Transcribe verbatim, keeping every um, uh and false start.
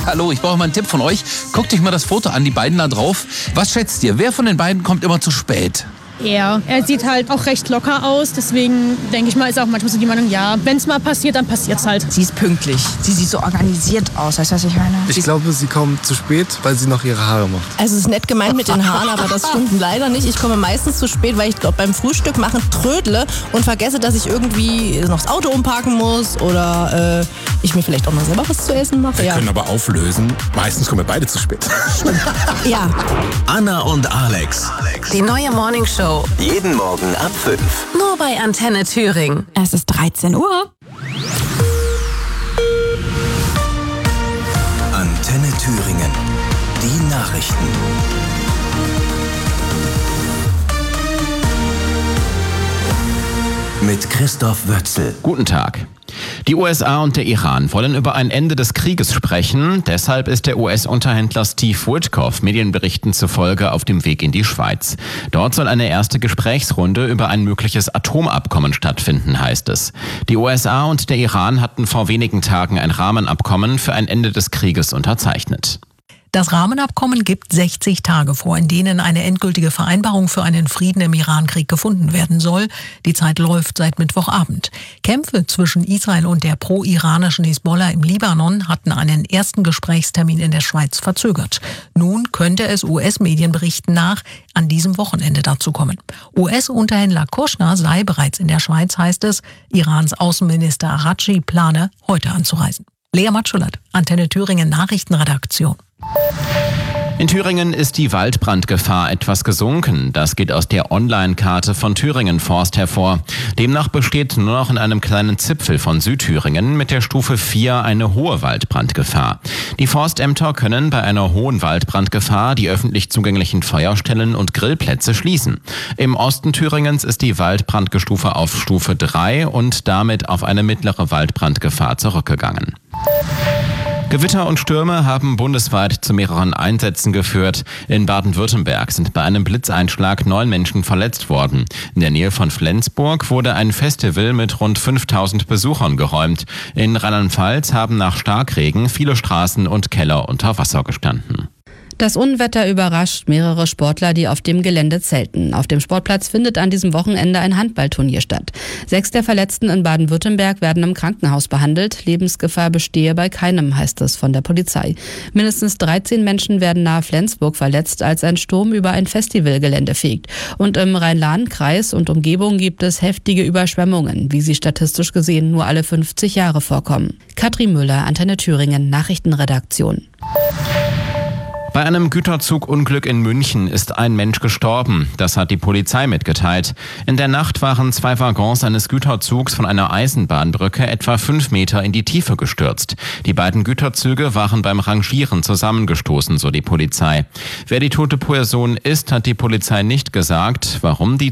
Hallo, ich brauche mal einen Tipp von euch. Guckt euch mal das Foto an, die beiden da drauf. Was schätzt ihr? Wer von den beiden kommt immer zu spät? Er. Er sieht halt auch recht locker aus, deswegen denke ich mal, ist auch manchmal so die Meinung, ja, wenn es mal passiert, dann passiert es halt. Sie ist pünktlich. Sie sieht so organisiert aus, weißt du, was ich meine? Ich glaube, sie kommt zu spät, weil sie noch ihre Haare macht. Also es ist nett gemeint mit den Haaren, aber das stimmt leider nicht. Ich komme meistens zu spät, weil ich glaube beim Frühstück machen trödle und vergesse, dass ich irgendwie noch das Auto umparken muss oder äh, ich mir vielleicht auch mal selber was zu essen mache. Wir Ja. können aber auflösen. Meistens kommen wir beide zu spät. ja. Anna und Alex. Die neue Morning Show. Jeden Morgen ab fünf. Nur bei Antenne Thüringen. Es ist dreizehn Uhr. Antenne Thüringen. Die Nachrichten. Mit Christoph Wötzel. Guten Tag. Die U S A und der Iran wollen über ein Ende des Krieges sprechen. Deshalb ist der U S-Unterhändler Steve Witkoff Medienberichten zufolge auf dem Weg in die Schweiz. Dort soll eine erste Gesprächsrunde über ein mögliches Atomabkommen stattfinden, heißt es. Die U S A und der Iran hatten vor wenigen Tagen ein Rahmenabkommen für ein Ende des Krieges unterzeichnet. Das Rahmenabkommen gibt sechzig Tage vor, in denen eine endgültige Vereinbarung für einen Frieden im Irankrieg gefunden werden soll. Die Zeit läuft seit Mittwochabend. Kämpfe zwischen Israel und der pro-iranischen Hisbollah im Libanon hatten einen ersten Gesprächstermin in der Schweiz verzögert. Nun könnte es U S-Medienberichten nach an diesem Wochenende dazu kommen. U S-Unterhändler Kushner sei bereits in der Schweiz, heißt es. Irans Außenminister Araghchi plane, heute anzureisen. Lea Matschulat, Antenne Thüringen Nachrichtenredaktion. In Thüringen ist die Waldbrandgefahr etwas gesunken. Das geht aus der Online-Karte von Thüringen Forst hervor. Demnach besteht nur noch in einem kleinen Zipfel von Südthüringen mit der Stufe vier eine hohe Waldbrandgefahr. Die Forstämter können bei einer hohen Waldbrandgefahr die öffentlich zugänglichen Feuerstellen und Grillplätze schließen. Im Osten Thüringens ist die Waldbrandgestufe auf Stufe drei und damit auf eine mittlere Waldbrandgefahr zurückgegangen. Gewitter und Stürme haben bundesweit zu mehreren Einsätzen geführt. In Baden-Württemberg sind bei einem Blitzeinschlag neun Menschen verletzt worden. In der Nähe von Flensburg wurde ein Festival mit rund fünftausend Besuchern geräumt. In Rheinland-Pfalz haben nach Starkregen viele Straßen und Keller unter Wasser gestanden. Das Unwetter überrascht mehrere Sportler, die auf dem Gelände zelten. Auf dem Sportplatz findet an diesem Wochenende ein Handballturnier statt. Sechs der Verletzten in Baden-Württemberg werden im Krankenhaus behandelt. Lebensgefahr bestehe bei keinem, heißt es von der Polizei. Mindestens dreizehn Menschen werden nahe Flensburg verletzt, als ein Sturm über ein Festivalgelände fegt. Und im Rhein-Lahn-Kreis und Umgebung gibt es heftige Überschwemmungen, wie sie statistisch gesehen nur alle fünfzig Jahre vorkommen. Katrin Müller, Antenne Thüringen, Nachrichtenredaktion. Bei einem Güterzugunglück in München ist ein Mensch gestorben. Das hat die Polizei mitgeteilt. In der Nacht waren zwei Waggons eines Güterzugs von einer Eisenbahnbrücke etwa fünf Meter in die Tiefe gestürzt. Die beiden Güterzüge waren beim Rangieren zusammengestoßen, so die Polizei. Wer die tote Person ist, hat die Polizei nicht gesagt. Warum die